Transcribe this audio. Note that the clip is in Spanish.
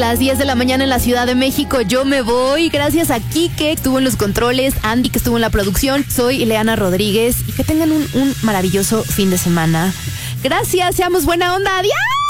Las 10 de la mañana en la Ciudad de México. Yo me voy. Gracias a Kike, que estuvo en los controles, Andy, que estuvo en la producción. Soy Ileana Rodríguez y que tengan un maravilloso fin de semana. Gracias, seamos buena onda. ¡Adiós!